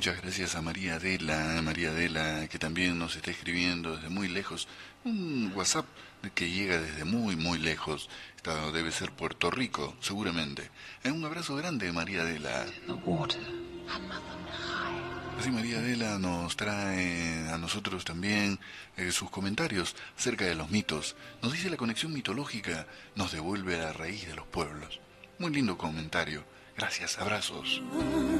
Muchas gracias a María Adela, que también nos está escribiendo desde muy lejos. Un WhatsApp que llega desde muy, muy lejos. Esta debe ser Puerto Rico, seguramente. Un abrazo grande, María Adela. Así María Adela nos trae a nosotros también sus comentarios acerca de los mitos. Nos dice la conexión mitológica nos devuelve a la raíz de los pueblos. Muy lindo comentario. Gracias, abrazos.